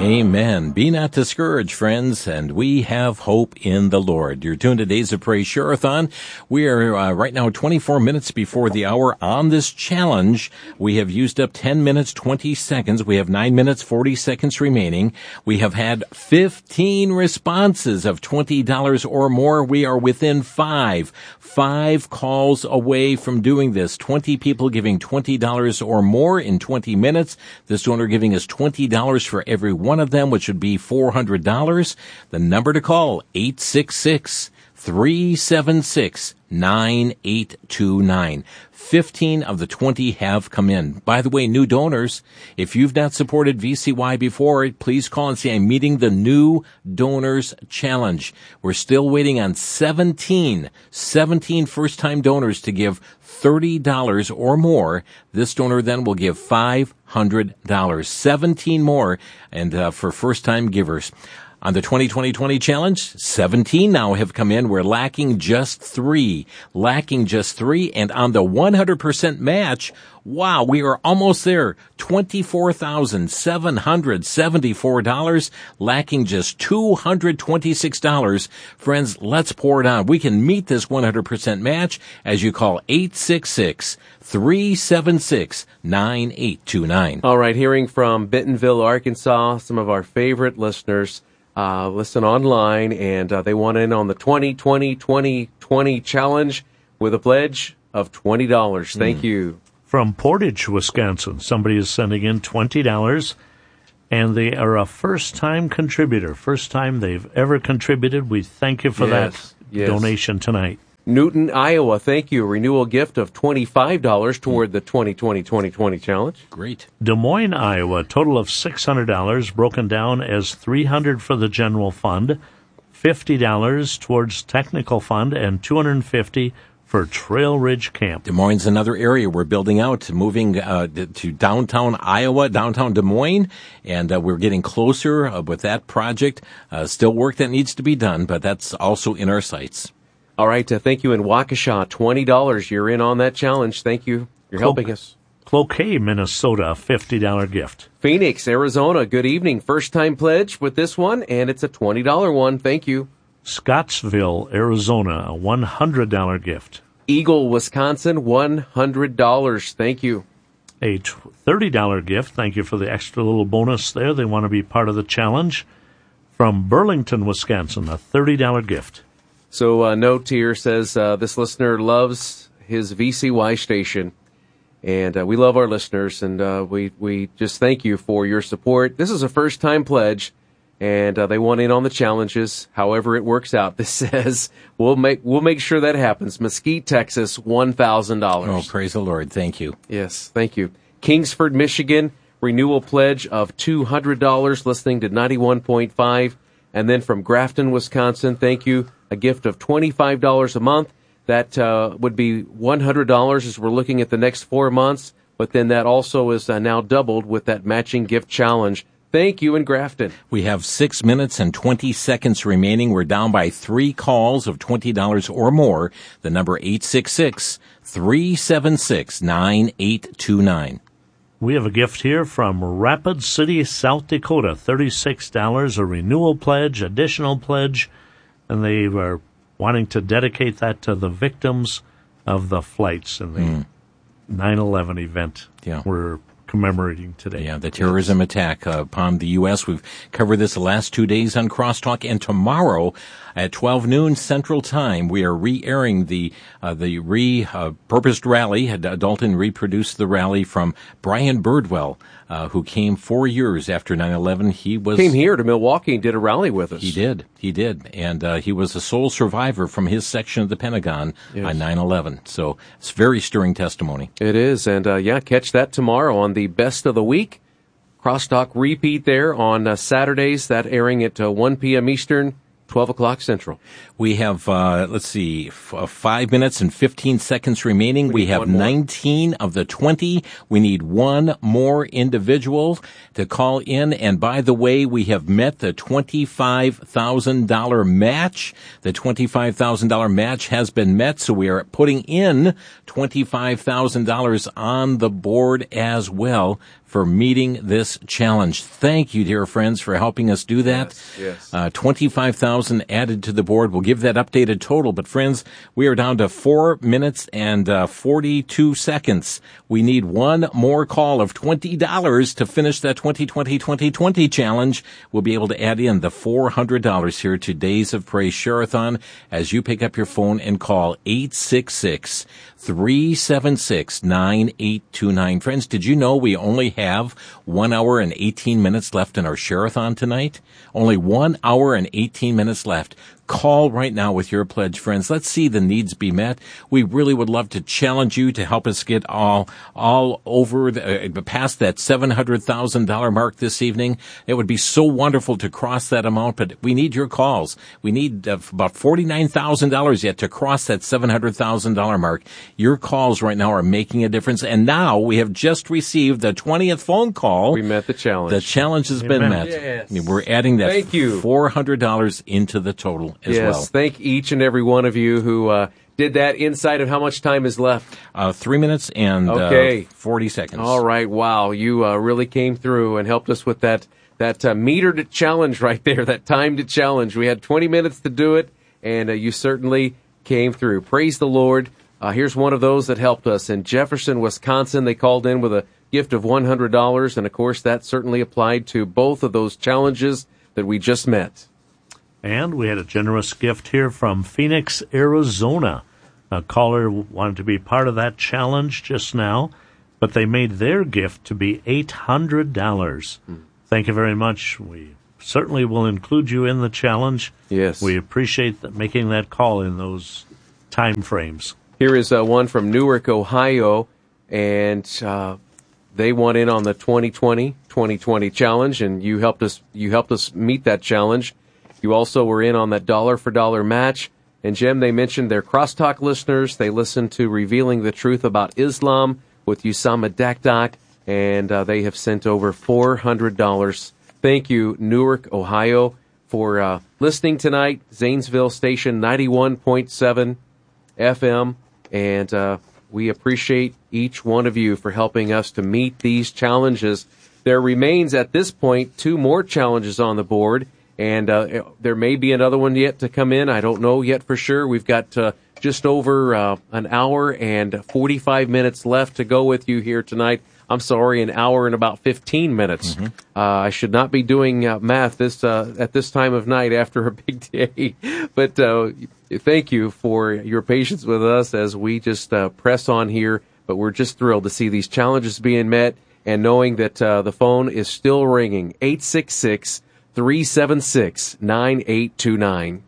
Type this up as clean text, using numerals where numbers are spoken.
Amen. Be not discouraged, friends, and we have hope in the Lord. You're tuned to Days of Praise Share-a-thon. We are right now 24 minutes before the hour on this challenge. We have used up 10 minutes, 20 seconds. We have 9 minutes, 40 seconds remaining. We have had 15 responses of $20 or more. We are within five calls away from doing this. 20 people giving $20 or more in 20 minutes. This donor giving us $20 for every one of them, which would be $400. The number to call, 866-376-9829. 15 of the 20 have come in. By the way, new donors, if you've not supported VCY before, please call and say, I'm meeting the new donors challenge. We're still waiting on 17 first-time donors to give $30 or more. This donor then will give $500. 17 more, and for first-time givers. On the 2020 challenge, 17 now have come in. We're lacking just three. And on the 100% match, wow, we are almost there. $24,774, lacking just $226. Friends, let's pour it on. We can meet this 100% match as you call 866-376-9829. All right, hearing from Bentonville, Arkansas, some of our favorite listeners. Listen online, and they want in on the 2020 challenge with a pledge of $20. Thank you. From Portage, Wisconsin, somebody is sending in $20, and they are a first-time contributor. First time they've ever contributed. We thank you for that donation tonight. Newton, Iowa, thank you. A renewal gift of $25 toward the 2020 challenge. Great. Des Moines, Iowa, total of $600, broken down as $300 for the general fund, $50 towards technical fund, and $250 for Trail Ridge Camp. Des Moines is another area we're building out, moving to downtown Iowa, downtown Des Moines, and we're getting closer with that project. Still work that needs to be done, but that's also in our sights. All right, thank you in Waukesha, $20. You're in on that challenge. Thank you. You're helping us. Cloquet, Minnesota, $50 gift. Phoenix, Arizona, good evening. First-time pledge with this one, and it's a $20 one. Thank you. Scottsville, Arizona, a $100 gift. Eagle, Wisconsin, $100. Thank you. A $30 gift. Thank you for the extra little bonus there. They want to be part of the challenge. From Burlington, Wisconsin, a $30 gift. So a note here says this listener loves his VCY station, and we love our listeners, and we just thank you for your support. This is a first-time pledge, and they want in on the challenges. However it works out, this says we'll make sure that happens. Mesquite, Texas, $1,000. Oh, praise the Lord! Thank you. Yes, thank you. Kingsford, Michigan, renewal pledge of $200, listening to 91.5, and then from Grafton, Wisconsin, thank you. A gift of $25 a month. That would be $100 as we're looking at the next 4 months. But then that also is now doubled with that matching gift challenge. Thank you in Grafton. We have 6 minutes and 20 seconds remaining. We're down by 3 calls of $20 or more. The number 866-376-9829. We have a gift here from Rapid City, South Dakota, $36, a renewal pledge, additional pledge. And they were wanting to dedicate that to the victims of the flights in the 9/11 event we're commemorating today. Yeah, the terrorism attack upon the U.S. We've covered this the last 2 days on Crosstalk, and tomorrow at 12 noon Central Time, we are re-airing the repurposed rally. Dalton reproduced the rally from Brian Birdwell, who came 4 years after 9/11. He came here to Milwaukee and did a rally with us. He did. And he was the sole survivor from his section of the Pentagon on 9/11. So it's very stirring testimony. It is. And catch that tomorrow on the Best of the Week. Crosstalk repeat there on Saturdays, that airing at 1 p.m. Eastern, 12 o'clock Central. We have, 5 minutes and 15 seconds remaining. We have 19 of the 20. We need one more individual to call in. And by the way, we have met the $25,000 match. The $25,000 match has been met, so we are putting in $25,000 on the board as well for meeting this challenge. Thank you, dear friends, for helping us do that. Yes. 25,000 added to the board. We'll give that updated total. But friends, we are down to 4 minutes and 42 seconds. We need one more call of $20 to finish that 2020 challenge. We'll be able to add in the $400 here to Days of Praise Share-a-thon as you pick up your phone and call 866-376-9829. Friends, did you know we only have 1 hour and 18 minutes left in our Share-a-thon tonight? Only 1 hour and 18 minutes left. Call right now with your pledge, friends. Let's see the needs be met. We really would love to challenge you to help us get all over past that $700,000 mark this evening. It would be so wonderful to cross that amount, but we need your calls. We need about $49,000 yet to cross that $700,000 mark. Your calls right now are making a difference. And now we have just received the 20th phone call. We met the challenge. The challenge has been met. Yes. We're adding that Thank you. $400 into the total as well. Thank each and every one of you who did that inside of how much time is left. 3 minutes and 40 seconds. All right. Wow. You really came through and helped us with that metered challenge right there, that timed challenge. We had 20 minutes to do it, and you certainly came through. Praise the Lord. Here's one of those that helped us. In Jefferson, Wisconsin, they called in with a gift of $100, and, of course, that certainly applied to both of those challenges that we just met. And we had a generous gift here from Phoenix, Arizona. A caller wanted to be part of that challenge just now, but they made their gift to be $800. Thank you very much. We certainly will include you in the challenge. Yes. We appreciate making that call in those time frames. Here is one from Newark, Ohio, and they want in on the 2020 challenge, and you helped us meet that challenge. You also were in on that dollar for dollar match. And Jim, they mentioned their crosstalk listeners. They listened to Revealing the Truth About Islam with Usama Dakdak, and they have sent over $400. Thank you, Newark, Ohio, for listening tonight. Zanesville Station 91.7 FM, and we appreciate each one of you for helping us to meet these challenges. There remains at this point 2 more challenges on the board. And there may be another one yet to come in. I don't know yet for sure. We've got just over an hour and 45 minutes left to go with you here tonight. I'm sorry, an hour and about 15 minutes. I should not be doing math at this time of night after a big day. But thank you for your patience with us as we just press on here. But we're just thrilled to see these challenges being met and knowing that the phone is still ringing. 866-376-9829.